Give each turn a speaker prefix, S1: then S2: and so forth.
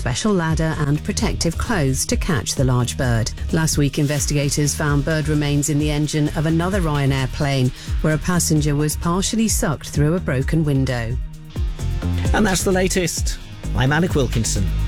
S1: special ladder and protective clothes to catch the large bird. Last week, investigators found bird remains in the engine of another Ryanair plane, where a passenger was partially sucked through a broken window.
S2: And that's the latest. I'm Alec Wilkinson.